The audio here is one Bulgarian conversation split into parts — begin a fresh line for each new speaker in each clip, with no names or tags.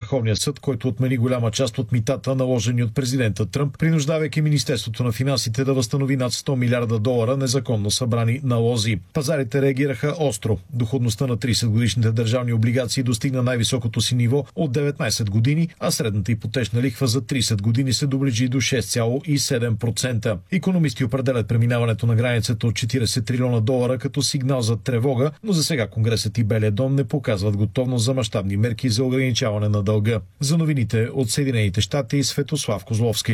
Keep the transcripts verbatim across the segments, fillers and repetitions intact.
Върховния съд, който отмени голяма част от митата, наложени от президента Тръмп, принуждавайки Министерството на финансите да възстанови над сто милиарда долара незаконно събрани налози. Пазарите реагираха остро. Доходността на тридесетгодишните държавни облигации достигна най-високото си ниво от деветнайсет години, а средната ипотечна лихва за тридесет години се доближи до шест цяло и седем процента. Икономисти определят преминаването на границата от четирийсет трилиона долара като сигнал за тревога, но за сега Конгресът и Белия дом не показват готовност за мащабни мерки за ограничаване на дълга. За новините от Съединените щати, Светослав Козловски.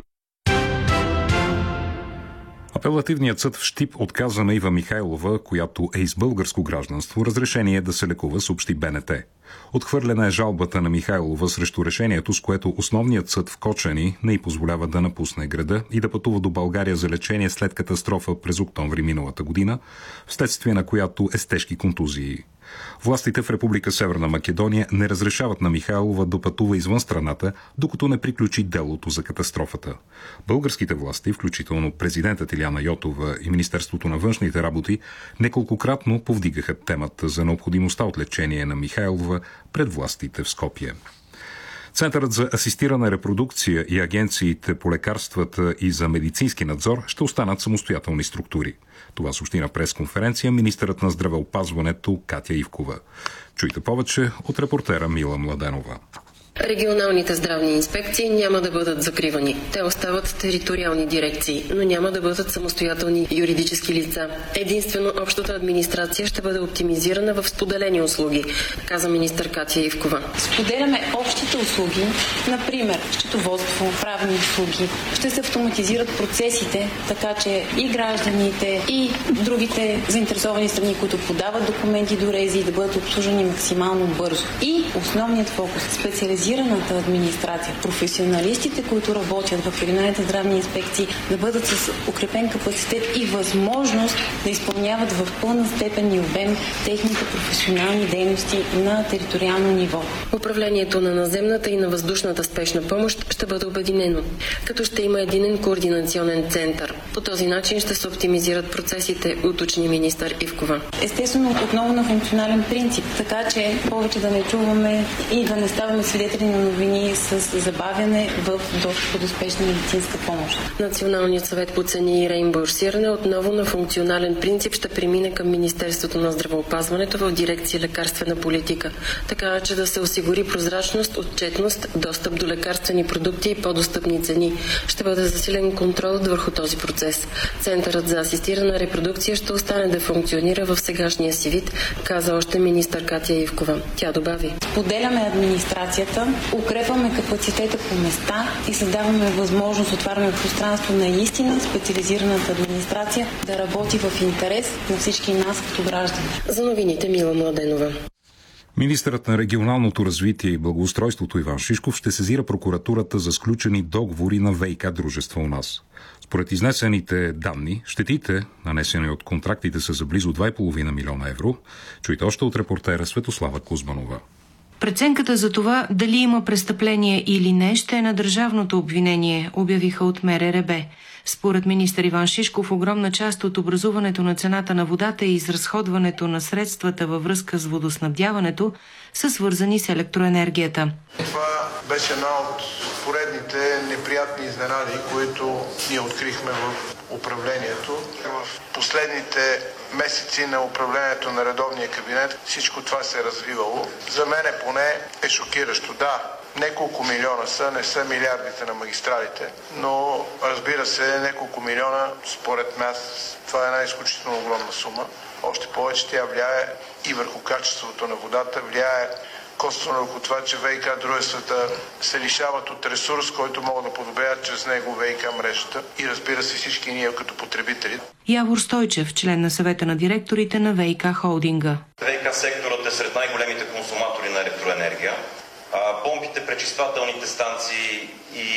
Апелативният съд в Щип отказа на Ива Михайлова, която е с българско гражданство, разрешение да се лекува, съобщи БНТ. Отхвърлена е жалбата на Михайлова срещу решението, с което основният съд в Кочани не й позволява да напусне града и да пътува до България за лечение след катастрофа през октомври миналата година, вследствие на която е с тежки контузии. Властите в Република Северна Македония не разрешават на Михайлова да пътува извън страната, докато не приключи делото за катастрофата. Българските власти, включително президентът Илияна Йотова и Министерството на външните работи, неколкократно повдигаха темата за необходимостта от лечение на Михайлова пред властите в Скопие. Центърът за асистирана репродукция и агенциите по лекарствата и за медицински надзор ще останат самостоятелни структури. Това съобщи на пресконференция министърът на здравеопазването Катя Ивкова. Чуйте повече от репортера Мила Младенова.
Регионалните здравни инспекции няма да бъдат закривани. Те остават териториални дирекции, но няма да бъдат самостоятелни юридически лица. Единствено общата администрация ще бъде оптимизирана в споделени услуги, каза министър Катя Ивкова.
Споделяме общите услуги, например счетоводство, правни услуги. Ще се автоматизират процесите, така че и гражданите, и другите заинтересовани страни, които подават документи до РЕЗИ, да бъдат обслужени максимално бързо. И основният фокус – специализираната администрация, професионалистите, които работят в регионалните здравни инспекции, да бъдат с укрепен капацитет и възможност да изпълняват в пълна степен и обем техните професионални дейности на териториално ниво.
Управлението на наземната и на въздушната спешна помощ ще бъде обединено, като ще има единен координационен център. По този начин ще се оптимизират процесите, уточни министър Ивкова.
Естествено, отново на функционален принцип, така че повече да не чуваме и да не ставаме свидетели на новини с забавяне в достъпа до спешна медицинска помощ.
Националният съвет по цени и реимбурсиране отново на функционален принцип ще премине към Министерството на здравеопазването в дирекция лекарствена политика, така че да се осигури прозрачност, отчетност, достъп до лекарствени продукти и по-достъпни цени. Ще бъде засилен контролът върху този процес. Центърът за асистирана репродукция ще остане да функционира в сегашния си вид, каза още министър Катя Ивкова. Тя добави:
споделяме администрацията, укрепваме капацитета по места и създаваме възможност, отваряме пространство на истина специализираната администрация да работи в интерес на всички нас като граждани.
За новините Мила Младенова.
Министърът на регионалното развитие и благоустройството Иван Шишков ще сезира прокуратурата за сключени договори на ВиК дружества у нас. Според изнесените данни, щетите, нанесени от контрактите, са за близо два и половина милиона евро. Чуйте още от репортера Светослава Кузманова.
Преценката за това дали има престъпление или не ще е на държавното обвинение, обявиха от МРРБ. Според министър Иван Шишков, огромна част от образуването на цената на водата и изразходването на средствата във връзка с водоснабдяването са свързани с електроенергията.
Това беше една от поредните неприятни изненади, които ние открихме в управлението. В последните месеци на управлението на редовния кабинет всичко това се е развивало. За мен поне е шокиращо. Да, неколко милиона са, не са милиардите на магистралите, но разбира се, неколко милиона, според нас, това е една изключително огромна сума. Още повече тя влияе и върху качеството на водата, влияе косвено върху това, че ВиК дружествата се лишават от ресурс, който могат да подобряват чрез него ВиК мрежата и разбира се всички ние като потребители.
Явор Стойчев, член на съвета на директорите на ВиК холдинга.
ВиК секторът е сред най-големите консуматори на електроенергия. Помпите, пречиствателните станции и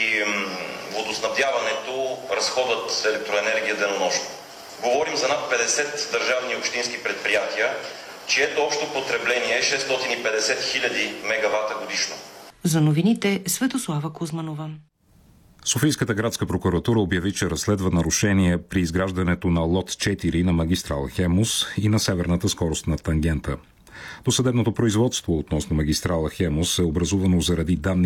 водоснабдяването разходват електроенергия денонощно. Говорим за над петдесет държавни и общински предприятия, чието общо потребление е шестстотин и петдесет хиляди мегавата годишно.
За новините Светослава Кузманова.
Софийската градска прокуратура обяви, че разследва нарушение при изграждането на лот четири на магистрала Хемус и на северната скоростна тангента. Досъдебното производство относно магистрала Хемус е образувано заради данни